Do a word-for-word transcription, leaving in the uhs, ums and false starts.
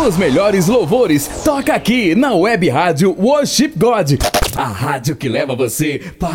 Os melhores louvores toca aqui na Web Rádio Worship God, a rádio que leva você para